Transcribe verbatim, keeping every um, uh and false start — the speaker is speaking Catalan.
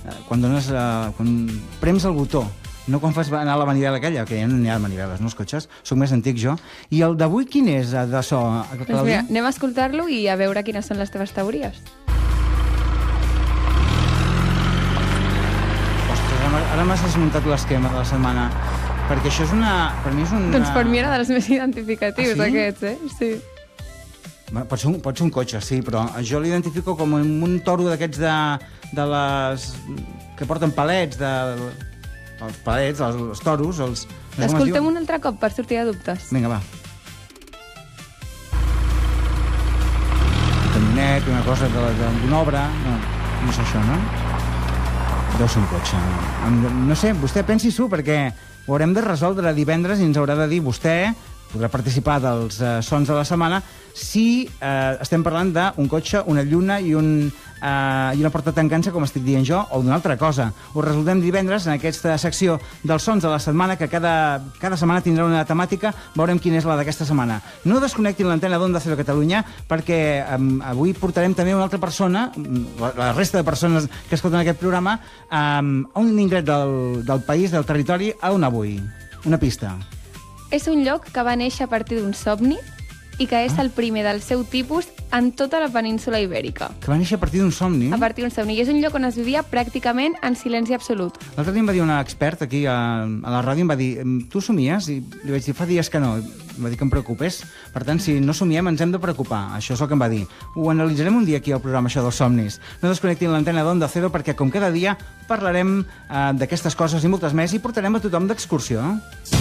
quan dones... Uh, quan prems el botó, no quan fas anar a la manivela aquella, que ja no n'hi ha maniveles, no, els cotxes, soc més antic jo. I el d'avui quin és, de so, Clàudia? Doncs mira, anem a escoltar-lo i a veure quines són les teves teories. Ara m'has desmuntat l'esquema de la setmana, perquè això és una... Per mi és una... Doncs per mi era dels més identificatius, ah, sí? aquests, eh? Sí. Pot ser, un, pot ser un cotxe, sí, però jo l'identifico com un toro d'aquests de, de les... que porten palets, de... els palets, els, els toros... Els... Escoltem un altre cop per sortir de dubtes. Vinga, va. Un camionet, una cosa d'una obra... No, no és això, no? Deu ser un cotxe. No sé, vostè pensi-s'ho, perquè ho haurem de resoldre divendres i ens haurà de dir vostè, podrà participar dels uh, sons de la setmana, si uh, estem parlant d'un cotxe, una lluna i, un, uh, i una porta tancant-se, com estic dient jo, o d'una altra cosa. Ho resolvem divendres en aquesta secció dels sons de la setmana, que cada, cada setmana tindrà una temàtica, veurem quina és la d'aquesta setmana. No desconnectin l'antena d'Onda Cero Catalunya, perquè um, avui portarem també una altra persona, la, la resta de persones que escolten aquest programa, um, a un indret del, del país, del territori, a on avui? Una pista. És un lloc que va néixer a partir d'un somni i que és ah. el primer del seu tipus en tota la península ibèrica. Que va néixer a partir d'un somni? A partir d'un somni. I és un lloc on es vivia pràcticament en silenci absolut. L'altre dia em va dir una expert aquí a, a la ràdio, em va dir, tu somies? I li vaig dir, fa dies que no. Em va dir que em preocupés. Per tant, si no somiem, ens hem de preocupar. Això és el que em va dir. Ho analitzarem un dia aquí al programa, això dels somnis. No desconnectin l'antena d'Onda Cero, perquè com cada dia parlarem eh, d'aquestes coses i moltes més i portarem a tothom d'excursió.